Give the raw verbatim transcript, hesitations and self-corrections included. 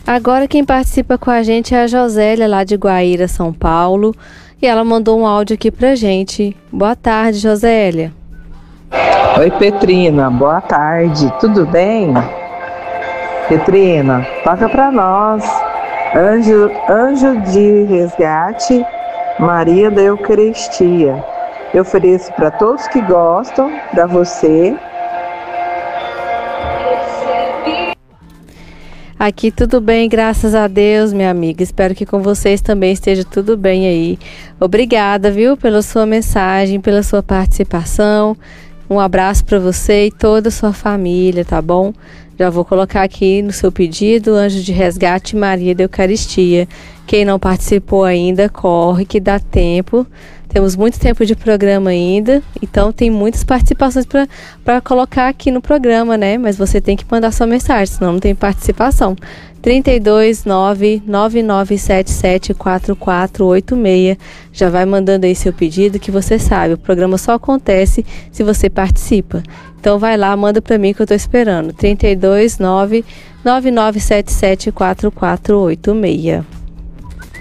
Agora quem participa com a gente é a Josélia, lá de Guaíra, São Paulo. E ela mandou um áudio aqui pra gente. Boa tarde, Josélia. Oi, Petrina. Boa tarde. Tudo bem? Petrina, toca pra nós. Anjo, anjo de resgate, Maria da Eucaristia. Eu ofereço para todos que gostam, para você. Aqui tudo bem, graças a Deus, minha amiga. Espero que com vocês também esteja tudo bem aí. Obrigada, viu, pela sua mensagem, pela sua participação. Um abraço para você e toda a sua família, tá bom? Já vou colocar aqui no seu pedido, Anjo de Resgate, Maria da Eucaristia. Quem não participou ainda, corre que dá tempo. Temos muito tempo de programa ainda, então tem muitas participações para colocar aqui no programa, né? Mas você tem que mandar sua mensagem, senão não tem participação. trinta e dois, nove nove nove sete sete quatro quatro oito seis. Já vai mandando aí seu pedido, que você sabe, o programa só acontece se você participa. Então vai lá, manda para mim que eu estou esperando. trinta e dois, nove nove nove sete sete quatro quatro oito seis.